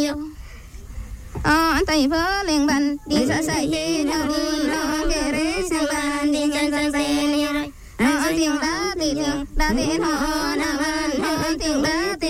anh tay phơ liền bàn đi sa sai hi đâu đi lo kê rê sang bàn đi chân sang sen đi rồi tiếng đá tiếng họ nam an tiếng đá